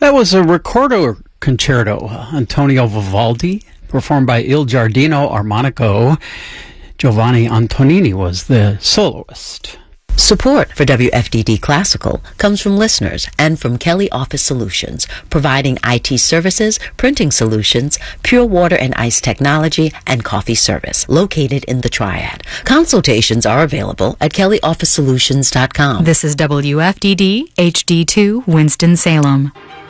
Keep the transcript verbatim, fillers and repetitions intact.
That was a recorder concerto, Antonio Vivaldi, performed by Il Giardino Armonico. Giovanni Antonini was the soloist. Support for W F D D Classical comes from listeners and from Kelly Office Solutions, providing I T services, printing solutions, pure water and ice technology, and coffee service, located in the Triad. Consultations are available at kelly office solutions dot com. This is W F D D H D two Winston-Salem.